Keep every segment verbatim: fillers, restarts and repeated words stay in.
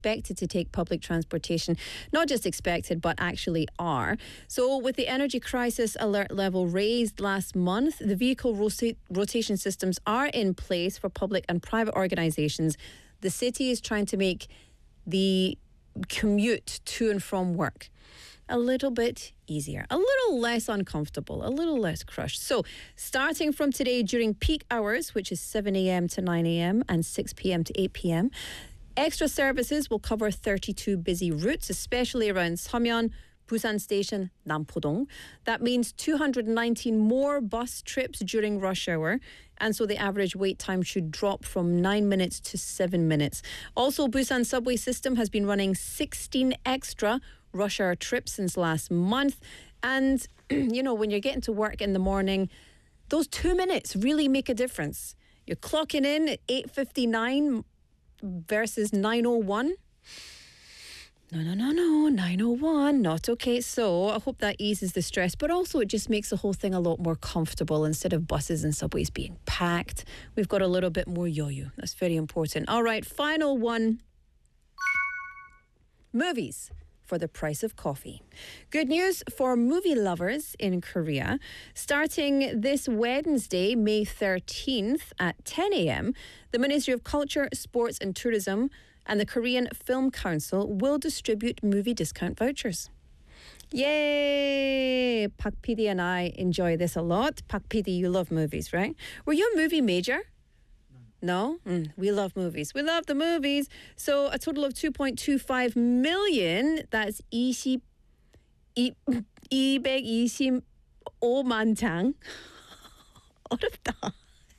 expected to take public transportation. Not just expected, but actually are. So with the energy crisis alert level raised last month, the vehicle rota- rotation systems are in place for public and private organisations. The city is trying to make the commute to and from work a little bit easier, a little less uncomfortable, a little less crushed. So starting from today during peak hours, which is seven a.m. to nine a.m. and six p.m. to eight p.m, extra services will cover thirty-two busy routes, especially around Seomyeon, Busan Station, Nampodong. That means two hundred nineteen more bus trips during rush hour. And so the average wait time should drop from nine minutes to seven minutes. Also, Busan subway system has been running sixteen extra rush hour trips since last month. And, you know, when you're getting to work in the morning, those two minutes really make a difference. You're clocking in at eight fifty-nine versus nine oh one. No, no, no, no, nine oh one, not okay. So I hope that eases the stress, but also it just makes the whole thing a lot more comfortable. Instead of buses and subways being packed, we've got a little bit more yoyo. That's very important. All right, final one. Movies for the price of coffee. Good news for movie lovers in Korea. Starting this Wednesday, May thirteenth at ten a.m, the Ministry of Culture, Sports and Tourism and the Korean Film Council will distribute movie discount vouchers. Yay! Pak P D and I enjoy this a lot. Pak P D, you love movies, right? Were you a movie major? No? Mm, we love movies. We love the movies. So a total of two point two five million, that's 이십, 이, 이백이십오만 장. 어렵다.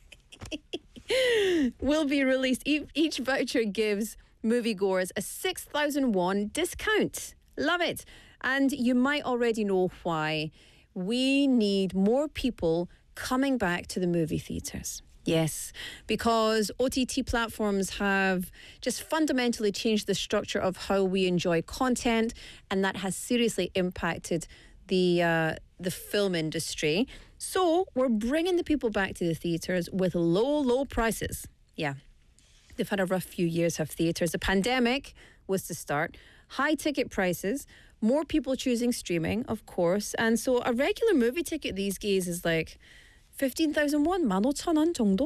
will be released. E- each voucher gives moviegoers a six thousand won discount. Love it. And you might already know why. We need more people coming back to the movie theatres. Yes, because O T T platforms have just fundamentally changed the structure of how we enjoy content, and that has seriously impacted the uh, the film industry. So we're bringing the people back to the theatres with low, low prices. Yeah, they've had a rough few years, have theatres. The pandemic was to start. High ticket prices, more people choosing streaming, of course. And so a regular movie ticket these days is like fifteen thousand won, 만 오천 원 정도?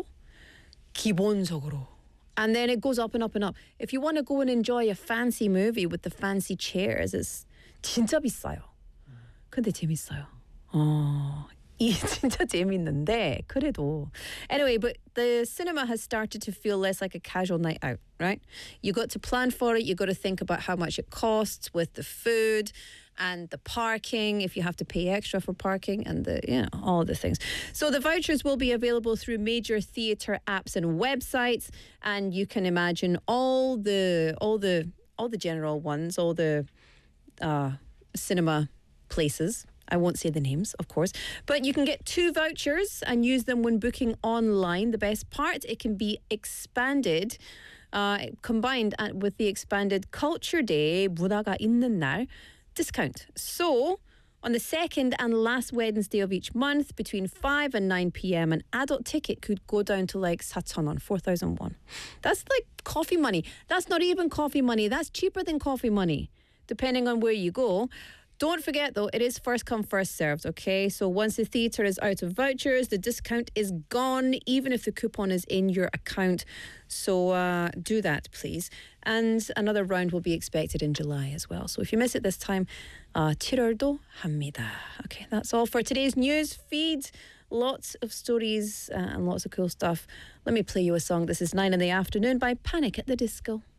기본적으로. And then it goes up and up and up. If you want to go and enjoy a fancy movie with the fancy chairs, it's 진짜 비싸요. 근데 재밌어요. 어, 이 진짜 재밌는데 그래도. Anyway, but the cinema has started to feel less like a casual night out, right? You got to plan for it. You got to think about how much it costs with the food and the parking, if you have to pay extra for parking, and the, you know, all the things. So the vouchers will be available through major theatre apps and websites, and you can imagine all the all the all the general ones, all the uh, cinema places. I won't say the names, of course, but you can get two vouchers and use them when booking online. The best part, it can be expanded, uh, combined with the expanded Culture Day, 문화가 있는 날 discount. So, on the second and last Wednesday of each month, between five and nine p.m, an adult ticket could go down to like 사천 원, four thousand won. That's like coffee money. That's not even coffee money. That's cheaper than coffee money, depending on where you go. Don't forget, though, it is first come, first served, okay? So once the theatre is out of vouchers, the discount is gone, even if the coupon is in your account. So uh, do that, please. And another round will be expected in July as well. So if you miss it this time, uh, 칠월도 합니다. Okay, that's all for today's news feed. Lots of stories uh, and lots of cool stuff. Let me play you a song. This is Nine in the Afternoon by Panic at the Disco.